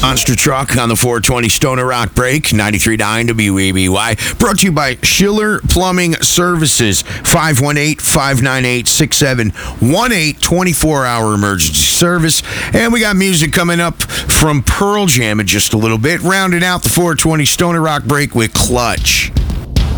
Monster Truck on the 420 Stoner Rock Break, 93.9 WABY. Brought to you by Schiller Plumbing Services, 518-598-6718, 24-hour emergency service. And we got music coming up from Pearl Jam in just a little bit, rounding out the 420 Stoner Rock Break with Clutch.